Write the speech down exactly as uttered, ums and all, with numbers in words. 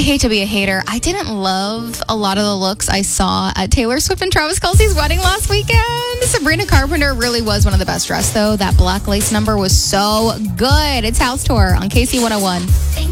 hate to be a hater. I didn't love a lot of the looks I saw at Taylor Swift and Travis Kelce's wedding last weekend. Sabrina Carpenter really was one of the best dressed, though. That black lace number was so good. It's House Tour on K C one oh one.